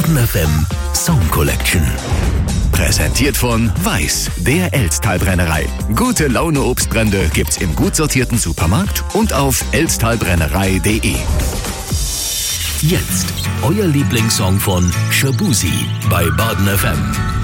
Baden FM Song Collection. Präsentiert von Weiß, der Elztal-Brennerei. Gute Laune Obstbrände gibt's im gut sortierten Supermarkt und auf elztalbrennerei.de. Jetzt euer Lieblingssong von Shabuzi bei Baden FM.